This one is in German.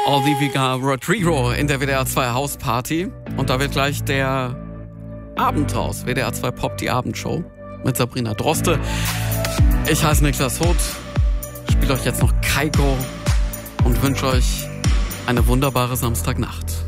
Olivia Rodrigo in der WDR 2 Hausparty. Und da wird gleich der Abend raus. WDR 2 Pop, die Abendshow mit Sabrina Droste. Ich heiße Niklas Hoth, spiele euch jetzt noch Kaiko und wünsche euch eine wunderbare Samstagnacht.